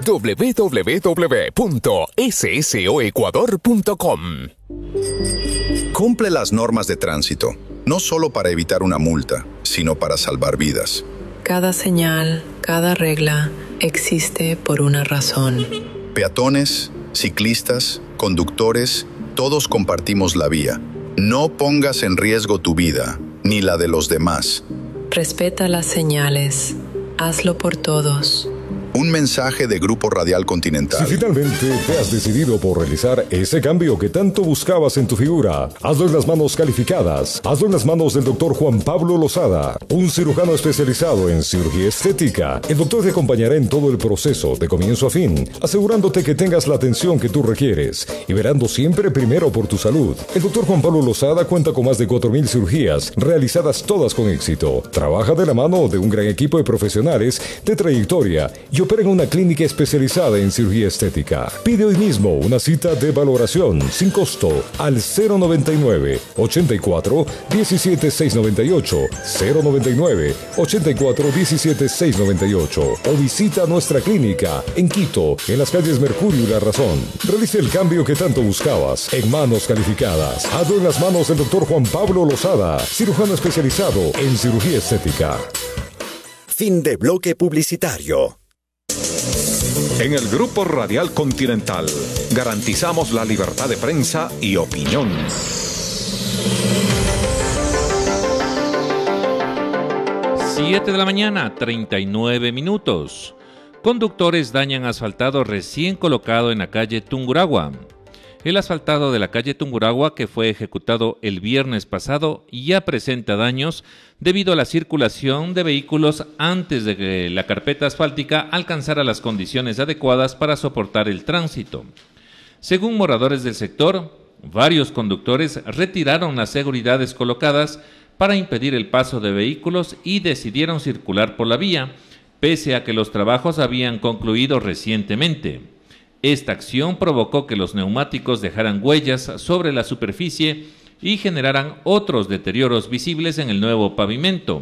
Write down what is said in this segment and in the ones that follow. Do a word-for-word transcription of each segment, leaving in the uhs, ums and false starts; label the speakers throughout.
Speaker 1: doble u doble u doble u punto soecuador punto com.
Speaker 2: Cumple las normas de tránsito, no solo para evitar una multa, sino para salvar vidas.
Speaker 3: Cada señal, cada regla existe por una razón.
Speaker 2: Peatones, ciclistas, conductores, todos compartimos la vía. No pongas en riesgo tu vida, ni la de los demás.
Speaker 3: Respeta las señales. Hazlo por todos.
Speaker 2: Un mensaje de Grupo Radial Continental.
Speaker 4: Si finalmente te has decidido por realizar ese cambio que tanto buscabas en tu figura, hazlo en las manos calificadas. Hazlo en las manos del doctor Juan Pablo Lozada, un cirujano especializado en cirugía estética. El doctor te acompañará en todo el proceso, de comienzo a fin, asegurándote que tengas la atención que tú requieres y verando siempre primero por tu salud. El doctor Juan Pablo Lozada cuenta con más de cuatro mil cirugías, realizadas todas con éxito. Trabaja de la mano de un gran equipo de profesionales de trayectoria y opera en una clínica especializada en cirugía estética. Pide hoy mismo una cita de valoración sin costo al cero noventa y nueve, ochenta y cuatro, diecisiete, seiscientos noventa y ocho, cero noventa y nueve, ochenta y cuatro, diecisiete, seiscientos noventa y ocho o visita nuestra clínica en Quito, en las calles Mercurio y La Razón. Realice el cambio que tanto buscabas en manos calificadas. Hazlo en las manos del doctor Juan Pablo Lozada, cirujano especializado en cirugía estética.
Speaker 5: Fin de bloque publicitario.
Speaker 6: En el Grupo Radial Continental garantizamos la libertad de prensa y opinión.
Speaker 7: siete de la mañana, treinta y nueve minutos. Conductores dañan asfaltado recién colocado en la calle Tungurahua. El asfaltado de la calle Tungurahua, que fue ejecutado el viernes pasado, ya presenta daños debido a la circulación de vehículos antes de que la carpeta asfáltica alcanzara las condiciones adecuadas para soportar el tránsito. Según moradores del sector, varios conductores retiraron las seguridades colocadas para impedir el paso de vehículos y decidieron circular por la vía, pese a que los trabajos habían concluido recientemente. Esta acción provocó que los neumáticos dejaran huellas sobre la superficie y generaran otros deterioros visibles en el nuevo pavimento.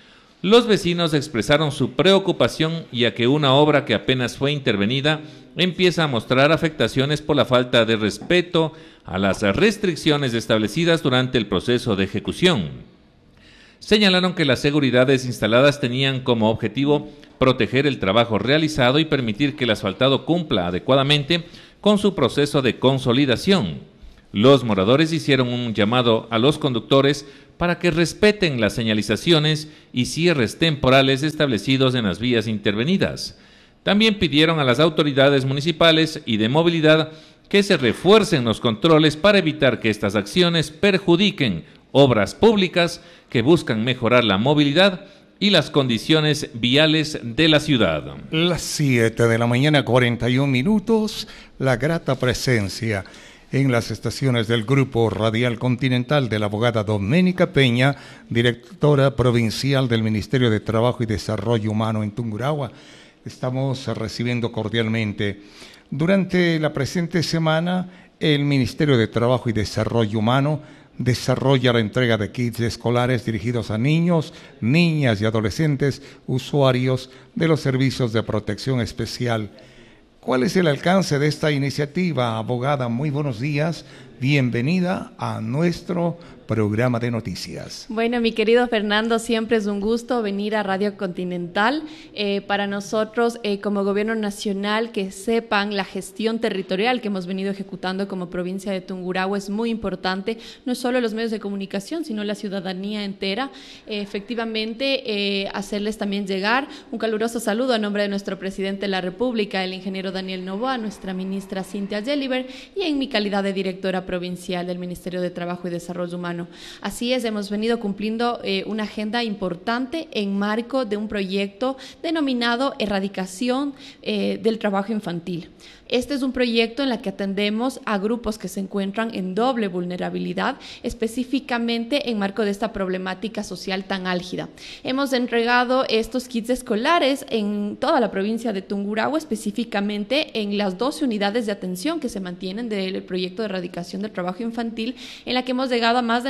Speaker 7: Los vecinos expresaron su preocupación ya que una obra que apenas fue intervenida empieza a mostrar afectaciones por la falta de respeto a las restricciones establecidas durante el proceso de ejecución. Señalaron que las seguridades instaladas tenían como objetivo proteger el trabajo realizado y permitir que el asfaltado cumpla adecuadamente con su proceso de consolidación. Los moradores hicieron un llamado a los conductores para que respeten las señalizaciones y cierres temporales establecidos en las vías intervenidas. También pidieron a las autoridades municipales y de movilidad que se refuercen los controles para evitar que estas acciones perjudiquen obras públicas que buscan mejorar la movilidad y las condiciones viales de la ciudad.
Speaker 8: Las siete de la mañana, cuarenta y un minutos, la grata presencia en las estaciones del Grupo Radial Continental de la abogada Doménica Peña, directora provincial del Ministerio de Trabajo y Desarrollo Humano en Tungurahua. Estamos recibiendo cordialmente. Durante la presente semana, el Ministerio de Trabajo y Desarrollo Humano desarrolla la entrega de kits escolares dirigidos a niños, niñas y adolescentes usuarios de los servicios de protección especial. ¿Cuál es el alcance de esta iniciativa, abogada? Muy buenos días, bienvenida a nuestro programa de noticias.
Speaker 9: Bueno, mi querido Fernando, siempre es un gusto venir a Radio Continental. Eh, para nosotros, eh, como Gobierno Nacional, que sepan la gestión territorial que hemos venido ejecutando como provincia de Tungurahua es muy importante, no solo los medios de comunicación, sino la ciudadanía entera. Eh, efectivamente, eh, hacerles también llegar un caluroso saludo a nombre de nuestro presidente de la República, el ingeniero Daniel Noboa, nuestra ministra Cintia Gelliver, y en mi calidad de directora provincial del Ministerio de Trabajo y Desarrollo Humano. Así es, hemos venido cumpliendo eh, una agenda importante en marco de un proyecto denominado Erradicación eh, del Trabajo Infantil. Este es un proyecto en el que atendemos a grupos que se encuentran en doble vulnerabilidad, específicamente en marco de esta problemática social tan álgida. Hemos entregado estos kits escolares en toda la provincia de Tungurahua, específicamente en las doce unidades de atención que se mantienen del proyecto de erradicación del trabajo infantil, en la que hemos llegado a más de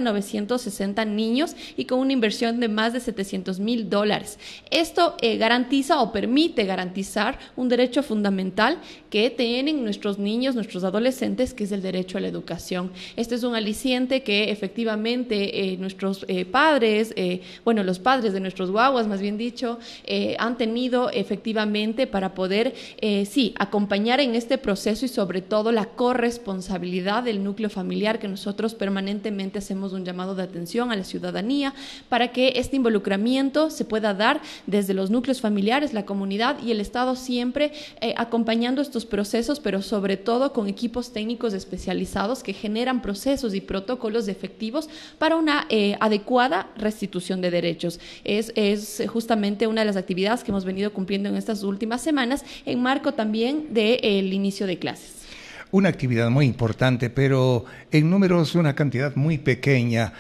Speaker 9: novecientos sesenta niños y con una inversión de más de setecientos mil dólares. Esto eh, garantiza o permite garantizar un derecho fundamental que tienen nuestros niños, nuestros adolescentes, que es el derecho a la educación. Este es un aliciente que efectivamente eh, nuestros eh, padres, eh, bueno, los padres de nuestros guaguas, más bien dicho, eh, han tenido efectivamente para poder, eh, sí, acompañar en este proceso y sobre todo la corresponsabilidad del núcleo familiar, que nosotros permanentemente hacemos un llamado de atención a la ciudadanía para que este involucramiento se pueda dar desde los núcleos familiares, la comunidad y el Estado, siempre eh, acompañando estos procesos, pero sobre todo con equipos técnicos especializados que generan procesos y protocolos efectivos para una eh, adecuada restitución de derechos. Es, es justamente una de las actividades que hemos venido cumpliendo en estas últimas semanas, en marco también del eh, inicio de clases.
Speaker 8: Una actividad muy importante, pero en números una cantidad muy pequeña.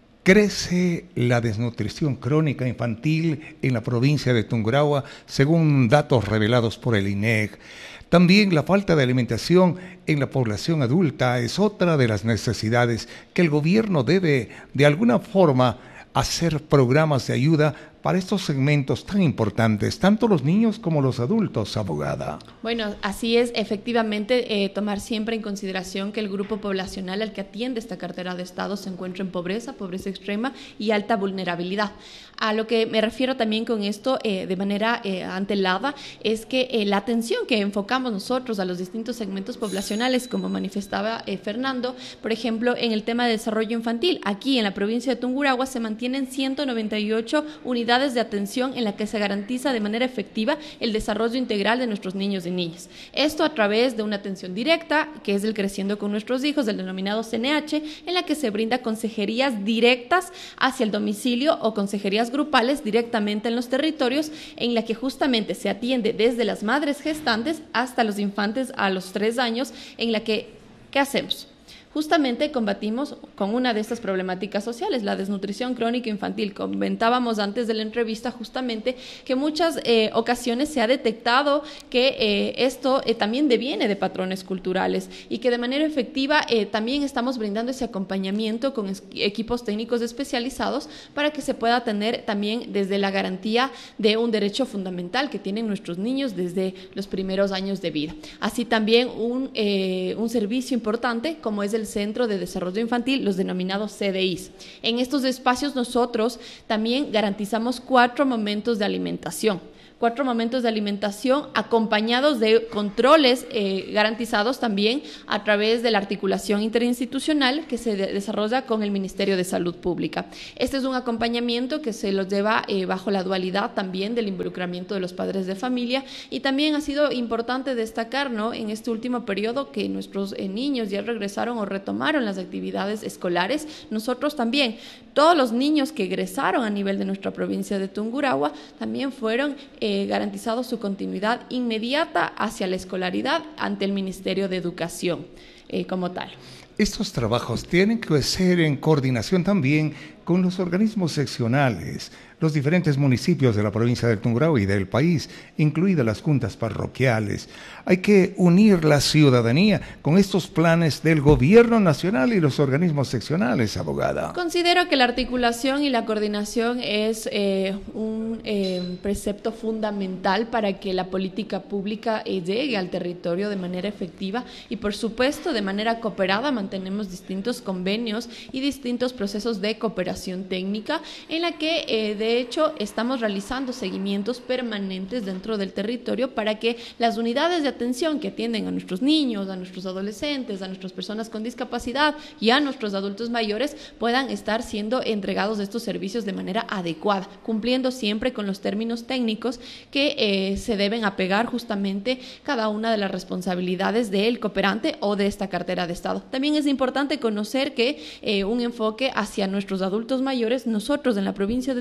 Speaker 8: Crece la desnutrición crónica infantil en la provincia de Tungurahua, según datos revelados por el I N E C. También la falta de alimentación en la población adulta es otra de las necesidades que el gobierno debe, de alguna forma, hacer programas de ayuda para estos segmentos tan importantes, tanto los niños como los adultos, abogada.
Speaker 9: Bueno, así es, efectivamente, eh, tomar siempre en consideración que el grupo poblacional al que atiende esta cartera de Estado se encuentra en pobreza, pobreza extrema y alta vulnerabilidad. A lo que me refiero también con esto eh, de manera eh, antelada es que eh, la atención que enfocamos nosotros a los distintos segmentos poblacionales, como manifestaba eh, Fernando, por ejemplo, en el tema de desarrollo infantil, aquí en la provincia de Tungurahua se mantienen ciento noventa y ocho unidades de atención en la que se garantiza de manera efectiva el desarrollo integral de nuestros niños y niñas. Esto a través de una atención directa, que es el Creciendo con Nuestros Hijos, del denominado C N H, en la que se brinda consejerías directas hacia el domicilio o consejerías grupales directamente en los territorios, en la que justamente se atiende desde las madres gestantes hasta los infantes a los tres años, en la que, ¿qué hacemos? Justamente combatimos con una de estas problemáticas sociales, la desnutrición crónica infantil. Comentábamos antes de la entrevista justamente que muchas eh, ocasiones se ha detectado que eh, esto eh, también deviene de patrones culturales y que de manera efectiva eh, también estamos brindando ese acompañamiento con es- equipos técnicos especializados para que se pueda tener también desde la garantía de un derecho fundamental que tienen nuestros niños desde los primeros años de vida. Así también un, eh, un servicio importante como es el Centro de Desarrollo Infantil, los denominados C D Is. En estos espacios nosotros también garantizamos cuatro momentos de alimentación. Cuatro momentos de alimentación acompañados de controles eh, garantizados también a través de la articulación interinstitucional que se de- desarrolla con el Ministerio de Salud Pública. Este es un acompañamiento que se los lleva eh, bajo la dualidad también del involucramiento de los padres de familia, y también ha sido importante destacar, ¿no?, en este último periodo que nuestros eh, niños ya regresaron o retomaron las actividades escolares. Nosotros también, todos los niños que egresaron a nivel de nuestra provincia de Tungurahua también fueron eh, garantizado su continuidad inmediata hacia la escolaridad ante el Ministerio de Educación eh, como tal.
Speaker 8: Estos trabajos tienen que ser en coordinación también con los organismos seccionales, los diferentes municipios de la provincia de Tungurahua y del país, incluidas las juntas parroquiales. Hay que unir la ciudadanía con estos planes del gobierno nacional y los organismos seccionales, abogada.
Speaker 9: Considero que la articulación y la coordinación es eh, un eh, precepto fundamental para que la política pública eh, llegue al territorio de manera efectiva y, por supuesto, de manera cooperada. Mantenemos distintos convenios y distintos procesos de cooperación técnica en la que, eh, de hecho, estamos realizando seguimientos permanentes dentro del territorio para que las unidades de atención que atienden a nuestros niños, a nuestros adolescentes, a nuestras personas con discapacidad y a nuestros adultos mayores puedan estar siendo entregados estos servicios de manera adecuada, cumpliendo siempre con los términos técnicos que eh, se deben apegar justamente cada una de las responsabilidades del cooperante o de esta cartera de Estado. También es importante conocer que eh, un enfoque hacia nuestros adultos mayores, nosotros en la provincia de Tungurahua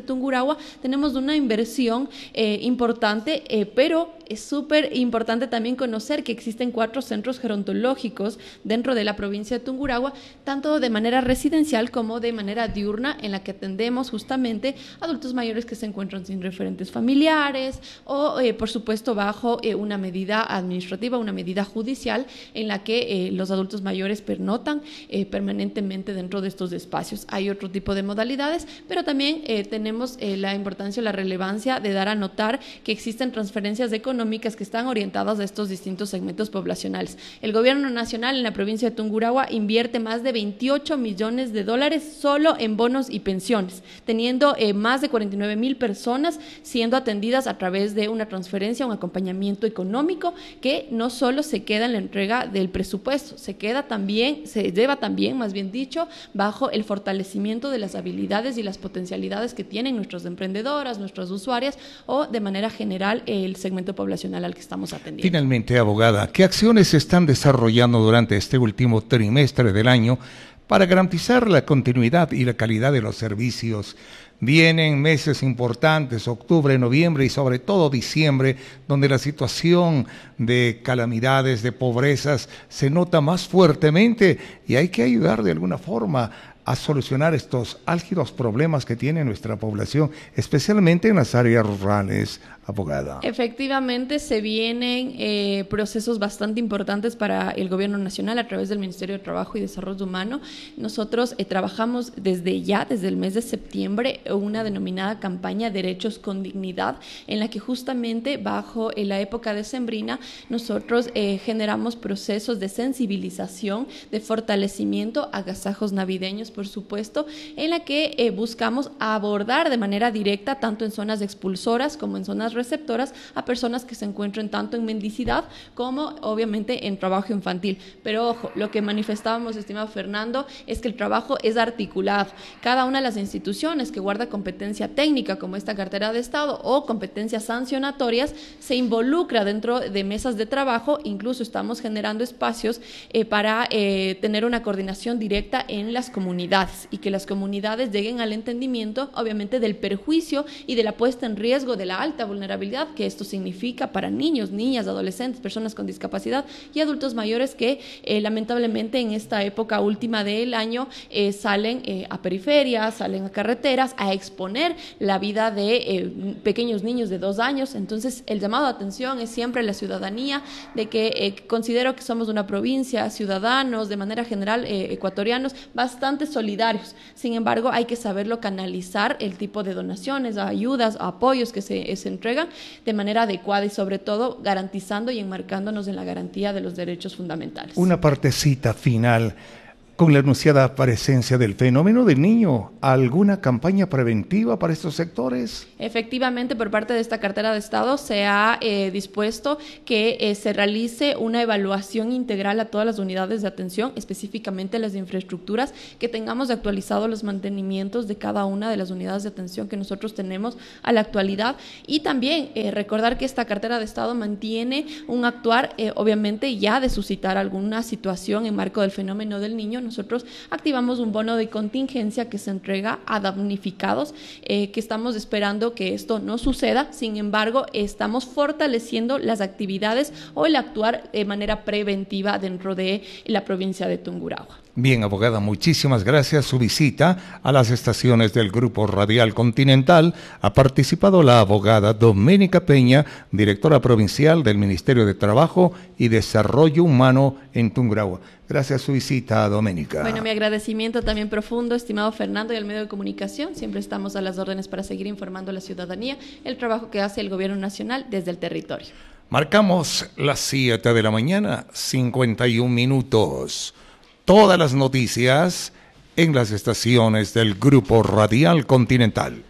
Speaker 9: Tungurahua tenemos una inversión eh, importante, eh, pero es súper importante también conocer que existen cuatro centros gerontológicos dentro de la provincia de Tungurahua, tanto de manera residencial como de manera diurna, en la que atendemos justamente adultos mayores que se encuentran sin referentes familiares o, eh, por supuesto, bajo eh, una medida administrativa, una medida judicial, en la que eh, los adultos mayores pernotan eh, permanentemente dentro de estos espacios. Hay otro tipo de modalidades, pero también eh, tenemos eh, la importancia, la relevancia de dar a notar que existen transferencias económicas que están orientadas a estos distintos segmentos poblacionales. El gobierno nacional en la provincia de Tungurahua invierte más de veintiocho millones de dólares solo en bonos y pensiones, teniendo eh, más de cuarenta y nueve mil personas siendo atendidas a través de una transferencia, un acompañamiento económico que no solo se queda en la entrega del presupuesto, se queda también, se lleva también, más bien dicho, bajo el fortalecimiento de las habilidades y las potencialidades que tienen nuestras emprendedoras, nuestras usuarias o de manera general el segmento poblacional al que estamos atendiendo.
Speaker 8: Finalmente, abogada, ¿qué acciones se están desarrollando durante este último trimestre del año para garantizar la continuidad y la calidad de los servicios? Vienen meses importantes, octubre, noviembre y sobre todo diciembre, donde la situación de calamidades, de pobrezas, se nota más fuertemente y hay que ayudar de alguna forma a solucionar estos álgidos problemas que tiene nuestra población, especialmente en las áreas rurales, abogada.
Speaker 9: Efectivamente, se vienen eh, procesos bastante importantes para el gobierno nacional a través del Ministerio de Trabajo y Desarrollo Humano. Nosotros eh, trabajamos desde ya, desde el mes de septiembre, una denominada campaña Derechos con Dignidad, en la que justamente bajo eh, la época decembrina nosotros eh, generamos procesos de sensibilización, de fortalecimiento, agasajos navideños, por supuesto, en la que eh, buscamos abordar de manera directa, tanto en zonas expulsoras como en zonas receptoras, a personas que se encuentren tanto en mendicidad como obviamente en trabajo infantil. Pero ojo, lo que manifestábamos, estimado Fernando, es que el trabajo es articulado. Cada una de las instituciones que guarda competencia técnica, como esta cartera de Estado, o competencias sancionatorias, se involucra dentro de mesas de trabajo. Incluso estamos generando espacios eh, para eh, tener una coordinación directa en las comunidades y que las comunidades lleguen al entendimiento, obviamente, del perjuicio y de la puesta en riesgo de la alta vulnerabilidad que esto significa para niños, niñas, adolescentes, personas con discapacidad y adultos mayores que eh, lamentablemente en esta época última del año eh, salen eh, a periferias, salen a carreteras a exponer la vida de eh, pequeños niños de dos años. Entonces el llamado a atención es siempre a la ciudadanía de que eh, considero que somos una provincia, ciudadanos de manera general eh, ecuatorianos bastante solidarios. Sin embargo, hay que saberlo canalizar el tipo de donaciones, ayudas, apoyos que se, se entregan de manera adecuada y sobre todo garantizando y enmarcándonos en la garantía de los derechos fundamentales.
Speaker 8: Una partecita final. Con la anunciada presencia del fenómeno del niño, ¿alguna campaña preventiva para estos sectores?
Speaker 9: Efectivamente, por parte de esta cartera de Estado se ha eh, dispuesto que eh, se realice una evaluación integral a todas las unidades de atención, específicamente las de infraestructuras, que tengamos actualizados los mantenimientos de cada una de las unidades de atención que nosotros tenemos a la actualidad, y también eh, recordar que esta cartera de Estado mantiene un actuar, eh, obviamente ya de suscitar alguna situación en marco del fenómeno del niño. Nosotros activamos un bono de contingencia que se entrega a damnificados, eh, que estamos esperando que esto no suceda. Sin embargo, estamos fortaleciendo las actividades o el actuar de manera preventiva dentro de la provincia de Tungurahua.
Speaker 8: Bien, abogada, muchísimas gracias. Su visita a las estaciones del Grupo Radial Continental ha participado la abogada Doménica Peña, directora provincial del Ministerio de Trabajo y Desarrollo Humano en Tungurahua. Gracias a su visita, Doménica.
Speaker 9: Bueno, mi agradecimiento también profundo, estimado Fernando, y al medio de comunicación. Siempre estamos a las órdenes para seguir informando a la ciudadanía el trabajo que hace el Gobierno Nacional desde el territorio.
Speaker 8: Marcamos las siete de la mañana, cincuenta y un minutos. Todas las noticias en las estaciones del Grupo Radial Continental.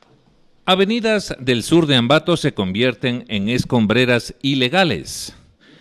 Speaker 7: Avenidas del sur de Ambato se convierten en escombreras ilegales.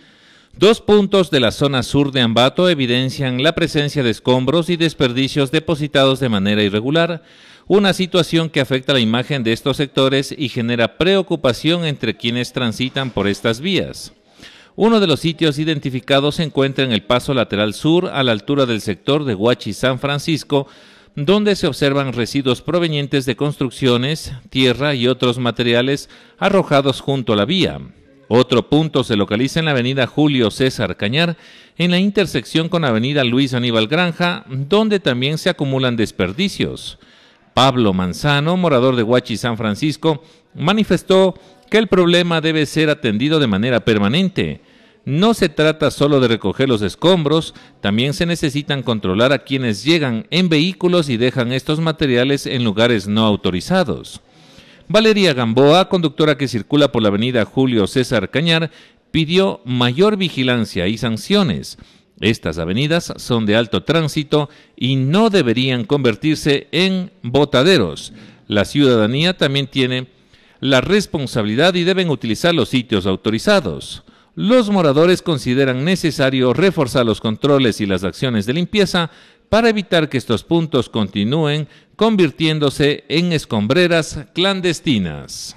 Speaker 7: Dos puntos de la zona sur de Ambato evidencian la presencia de escombros y desperdicios depositados de manera irregular, una situación que afecta la imagen de estos sectores y genera preocupación entre quienes transitan por estas vías. Uno de los sitios identificados se encuentra en el paso lateral sur, a la altura del sector de Huachi San Francisco, donde se observan residuos provenientes de construcciones, tierra y otros materiales arrojados junto a la vía. Otro punto se localiza en la avenida Julio César Cañar, en la intersección con avenida Luis Aníbal Granja, donde también se acumulan desperdicios. Pablo Manzano, morador de Huachi San Francisco, manifestó que el problema debe ser atendido de manera permanente. No se trata solo de recoger los escombros, también se necesitan controlar a quienes llegan en vehículos y dejan estos materiales en lugares no autorizados. Valeria Gamboa, conductora que circula por la avenida Julio César Cañar, pidió mayor vigilancia y sanciones. Estas avenidas son de alto tránsito y no deberían convertirse en botaderos. La ciudadanía también tiene la responsabilidad y deben utilizar los sitios autorizados. Los moradores consideran necesario reforzar los controles y las acciones de limpieza para evitar que estos puntos continúen convirtiéndose en escombreras clandestinas.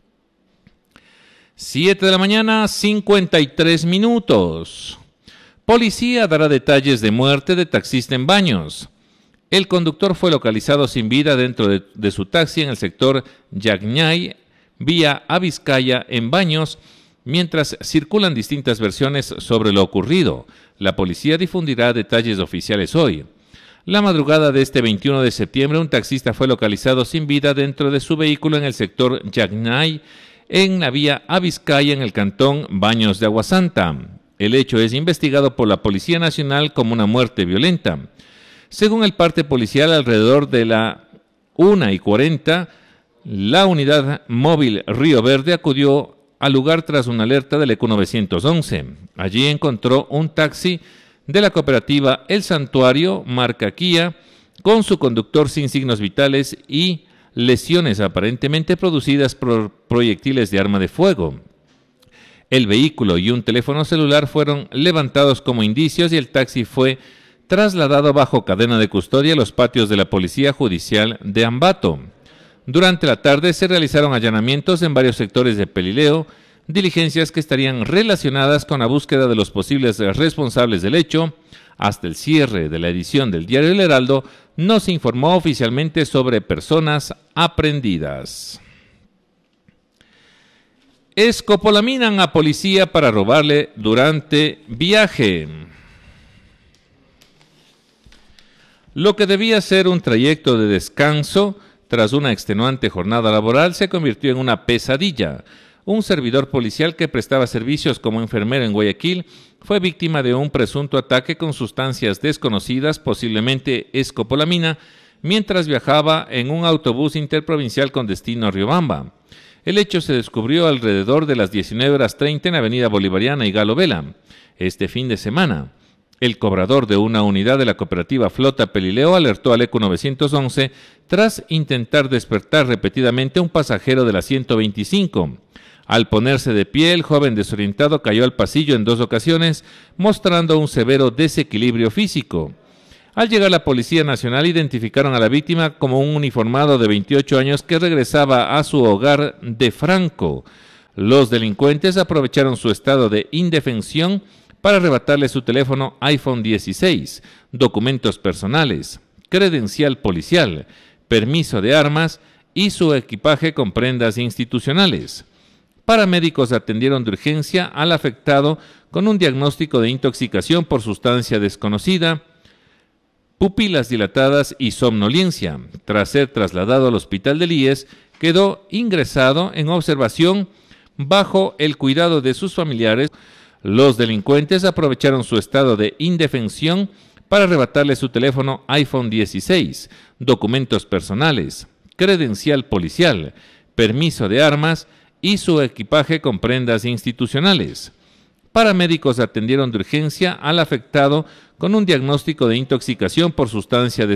Speaker 7: siete de la mañana, cincuenta y tres minutos. Policía dará detalles de muerte de taxista en Baños. El conductor fue localizado sin vida dentro de, de su taxi en el sector Yagñay, vía a Vizcaya, en Baños, mientras circulan distintas versiones sobre lo ocurrido. La policía difundirá detalles oficiales hoy. La madrugada de este veintiuno de septiembre, un taxista fue localizado sin vida dentro de su vehículo en el sector Yagñay, en la vía a Vizcaya, en el cantón Baños de Aguasanta. El hecho es investigado por la Policía Nacional como una muerte violenta. Según el parte policial, alrededor de la una y cuarenta, la unidad móvil Río Verde acudió al lugar tras una alerta del E C U nueve once. Allí encontró un taxi de la cooperativa El Santuario, marca Kia, con su conductor sin signos vitales y lesiones aparentemente producidas por proyectiles de arma de fuego. El vehículo y un teléfono celular fueron levantados como indicios y el taxi fue trasladado bajo cadena de custodia a los patios de la Policía Judicial de Ambato. Durante la tarde se realizaron allanamientos en varios sectores de Pelileo, diligencias que estarían relacionadas con la búsqueda de los posibles responsables del hecho. Hasta el cierre de la edición del diario El Heraldo no se informó oficialmente sobre personas aprehendidas. Escopolaminan a policía para robarle durante viaje. Lo que debía ser un trayecto de descanso tras una extenuante jornada laboral se convirtió en una pesadilla. Un servidor policial que prestaba servicios como enfermero en Guayaquil fue víctima de un presunto ataque con sustancias desconocidas, posiblemente escopolamina, mientras viajaba en un autobús interprovincial con destino a Riobamba. El hecho se descubrió alrededor de las diecinueve horas treinta en Avenida Bolivariana y Galo Vela, este fin de semana. El cobrador de una unidad de la cooperativa Flota Pelileo alertó al E C U nueve once tras intentar despertar repetidamente a un pasajero de la ciento veinticinco. Al ponerse de pie, el joven desorientado cayó al pasillo en dos ocasiones, mostrando un severo desequilibrio físico. Al llegar la Policía Nacional, identificaron a la víctima como un uniformado de veintiocho años que regresaba a su hogar de Franco. Los delincuentes aprovecharon su estado de indefensión para arrebatarle su teléfono iPhone dieciséis, documentos personales, credencial policial, permiso de armas y su equipaje con prendas institucionales. Paramédicos atendieron de urgencia al afectado con un diagnóstico de intoxicación por sustancia desconocida, pupilas dilatadas y somnolencia. Tras ser trasladado al hospital del I E S, quedó ingresado en observación bajo el cuidado de sus familiares. Los delincuentes aprovecharon su estado de indefensión para arrebatarle su teléfono iPhone dieciséis, documentos personales, credencial policial, permiso de armas y su equipaje con prendas institucionales. Paramédicos atendieron de urgencia al afectado con un diagnóstico de intoxicación por sustancia